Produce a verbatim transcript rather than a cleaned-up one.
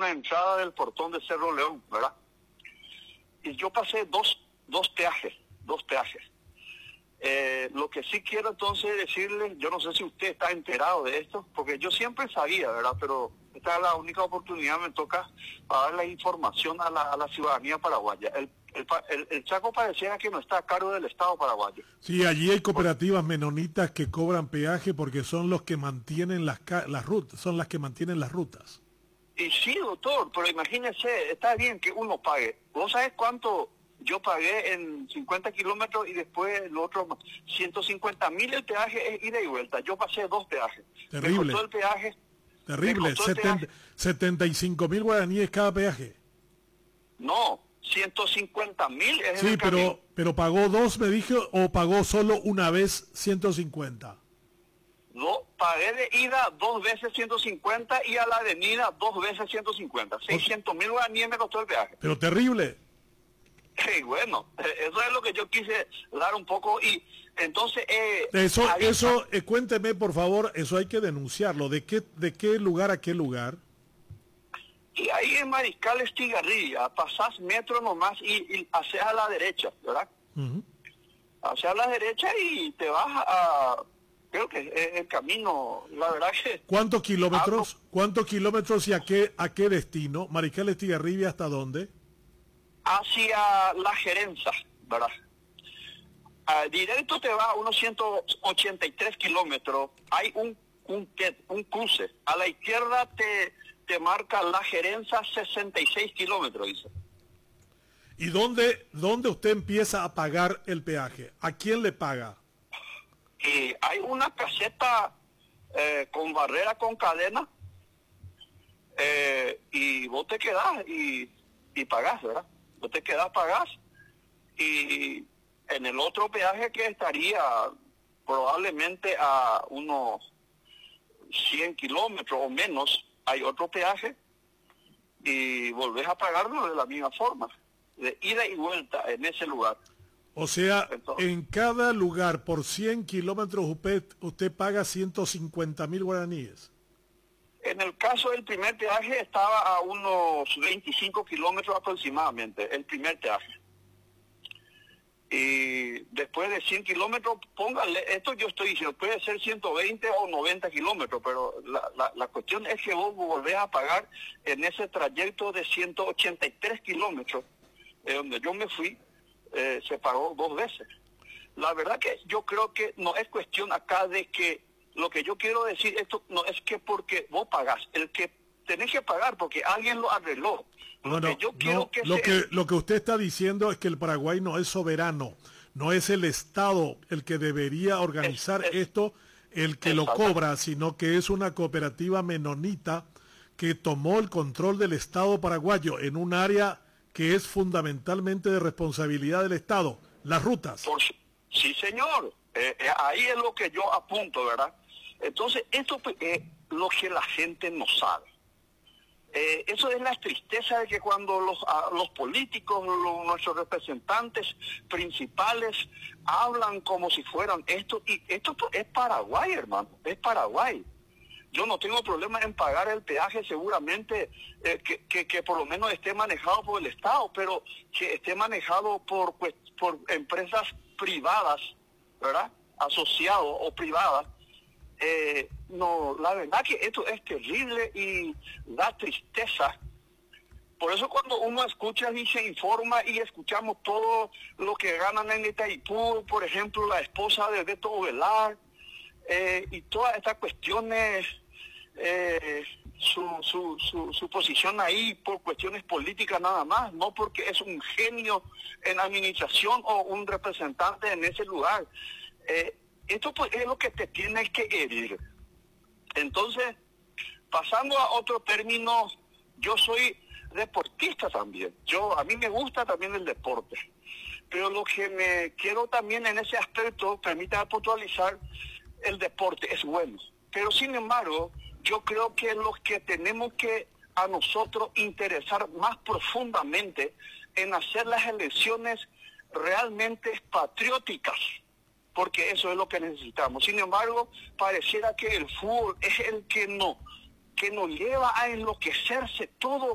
la entrada del portón de Cerro León, ¿verdad? Y yo pasé dos, dos peajes, dos peajes. Eh, lo que sí quiero entonces decirle, yo no sé si usted está enterado de esto, porque yo siempre sabía, ¿verdad? Pero esta es la única oportunidad que me toca para dar la información a la, a la ciudadanía paraguaya. El, el, el, el Chaco pareciera que no está a cargo del Estado paraguayo. Sí, allí hay cooperativas menonitas que cobran peaje porque son los que mantienen las, las rutas, son las que mantienen las rutas. Y sí, doctor, pero imagínese, está bien que uno pague. ¿Vos sabés cuánto yo pagué en cincuenta kilómetros y después el otro ciento cincuenta mil el peaje es ida y vuelta? Yo pasé dos peajes. Terrible. Me costó el peaje. Terrible, setenta y cinco mil guaraníes cada peaje. No, ciento cincuenta mil es sí, el pero, camino. pero pagó dos, me dijo, o pagó solo una vez ciento cincuenta. No, pagué de ida dos veces ciento cincuenta y a la venida dos veces ciento cincuenta. seiscientos mil guaraníes me costó el peaje. Pero terrible. Y bueno, eso es lo que yo quise dar un poco y entonces... Eh, eso, ahí, eso eh, cuénteme por favor, eso hay que denunciarlo. ¿De qué, de qué lugar a qué lugar? Y ahí en Mariscal Estigarribia, pasás metro nomás y, y haces a la derecha, ¿verdad? Uh-huh. Haces a la derecha y te vas a... Creo que es el camino, la verdad que... ¿Cuántos kilómetros? Algo, ¿Cuántos kilómetros y a qué, a qué destino? Mariscal Estigarribia, ¿hasta dónde? Hacia La Gerenza, ¿verdad? Uh, directo te va a unos ciento ochenta y tres kilómetros. Hay un, un, un cruce. A la izquierda te, te marca La Gerenza sesenta y seis kilómetros, dice. ¿Y dónde, dónde usted empieza a pagar el peaje? ¿A quién le paga? Y hay una caseta eh, con barrera con cadena eh, y vos te quedás y, y pagás, ¿verdad? Vos te quedás, pagás y en el otro peaje que estaría probablemente a unos cien kilómetros o menos, hay otro peaje y volvés a pagarlo de la misma forma, de ida y vuelta en ese lugar. O sea, entonces, en cada lugar por cien kilómetros usted, usted paga ciento cincuenta mil guaraníes. En el caso del primer peaje estaba a unos veinticinco kilómetros aproximadamente, el primer peaje. Y después de cien kilómetros, póngale, esto yo estoy diciendo, puede ser ciento veinte o noventa kilómetros, pero la, la, la cuestión es que vos volvés a pagar en ese trayecto de ciento ochenta y tres kilómetros, de donde yo me fui, eh, se pagó dos veces. La verdad que yo creo que no es cuestión acá de que, lo que yo quiero decir, esto no es que porque vos pagás, el que tenés que pagar porque alguien lo arregló. No, no, yo quiero no, que lo, se... que, lo que usted está diciendo es que el Paraguay no es soberano, no es el Estado el que debería organizar es, es, esto, el que lo cobra, sino que es una cooperativa menonita que tomó el control del Estado paraguayo en un área que es fundamentalmente de responsabilidad del Estado, las rutas. Por, sí, señor, eh, eh, ahí es lo que yo apunto, ¿verdad? Entonces, esto es eh, lo que la gente no sabe. Eh, eso es la tristeza de que cuando los, a, los políticos, los, nuestros representantes principales hablan como si fueran esto, y esto es Paraguay, hermano, es Paraguay. Yo no tengo problema en pagar el peaje seguramente eh, que, que, que por lo menos esté manejado por el Estado, pero que esté manejado por, pues, por empresas privadas, ¿verdad? Asociados o privadas. Eh, no, la verdad que esto es terrible y da tristeza. Por eso cuando uno escucha y se informa y escuchamos todo lo que ganan en Itaipú, por ejemplo, la esposa de Beto Ovelar, eh, y todas estas cuestiones, eh, su, su, su, su posición ahí por cuestiones políticas nada más, no porque es un genio en administración o un representante en ese lugar. Eh, esto pues es lo que te tiene que herir. Entonces, pasando a otro término, yo soy deportista también. Yo, a mí me gusta también el deporte. Pero lo que me quiero también en ese aspecto, permítame puntualizar, el deporte es bueno. Pero sin embargo, yo creo que lo que tenemos que a nosotros interesar más profundamente en hacer las elecciones realmente patrióticas, porque eso es lo que necesitamos. Sin embargo, pareciera que el fútbol es el que no, que nos lleva a enloquecerse todo